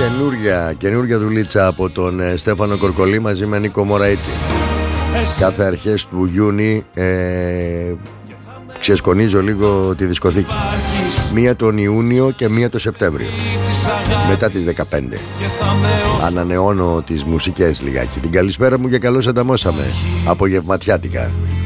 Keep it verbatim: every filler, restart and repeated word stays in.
Καινούργια, καινούργια δουλίτσα από τον ε, Στέφανο Κορκολί μαζί με Νίκο Μωραήτη. Κάθε αρχές του Ιούνι ε, ξεσκονίζω λίγο τη δισκοθήκη. Μία τον Ιούνιο και μία τον Σεπτέμβριο. Μετά τις δεκαπέντε ανανεώνω τις μουσικές λιγάκι. Την καλησπέρα μου και καλώς ανταμώσαμε απογευματιάτικα.